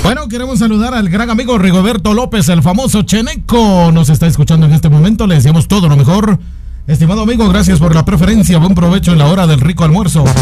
Bueno, queremos saludar al gran amigo Rigoberto López, el famoso Cheneco. Nos está escuchando en este momento. Le deseamos todo lo mejor. Estimado amigo, gracias por la preferencia. Buen provecho en la hora del rico almuerzo.